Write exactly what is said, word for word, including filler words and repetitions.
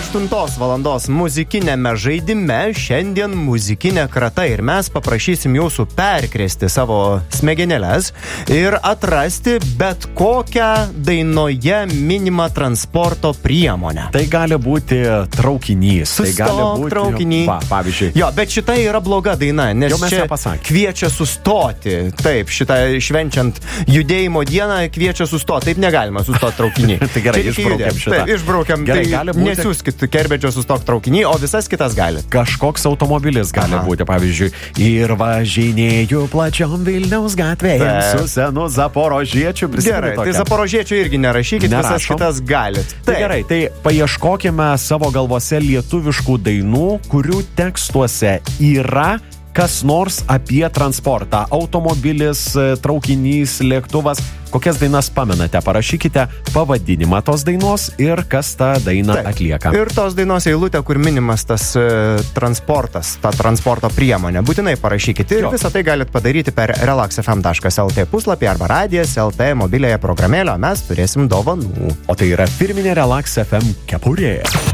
aštuntos valandos muzikinėme žaidime šiandien muzikinė krata ir mes paprašysim jūsų perkrėsti savo smegenėles ir atrasti bet kokią dainoje minimą transporto priemonę. Tai gali būti traukinys. Sustok, tai gali būti traukinį. Va, pavyzdžiui. Jo, bet šita yra bloga daina, nes čia kviečia sustoti. Taip, šitą švenčiant judėjimo dieną kviečia sustoti. Taip negalima sustoti traukinį. Tai gerai, išbraukiam šitą. Taip, išbraukiam. Gerai, tai gali būti. Nesiūskit Kerbedžio sustok traukinį, o visas kitas gali. Kažkoks automobilis gali Aha. būti, pavyzdžiui, ir važinėju plačiom Vilniaus gatvėje su senu zaporožiečiu. Gerai, tai zaporožiečių irgi nerašykit, Nerašom. Visas kitas galit. Tai gerai, tai paieškokime savo galvose lietuviškų dainų, kurių tekstuose yra kas nors apie transportą. Automobilis, traukinys, lėktuvas. Kokias dainas pamenate? Parašykite pavadinimą tos dainos ir kas tą dainą Taip. atlieka. Ir tos dainos eilutė, kur minimas tas e, transportas, ta transporto priemonė. Būtinai parašykite. Ir jo. Visą tai galit padaryti per relax f m taškas l t puslapį arba radijas taškas l t mobiliąją programėlę. Mes turėsim dovanų. O tai yra firminė Relax F M kepurė.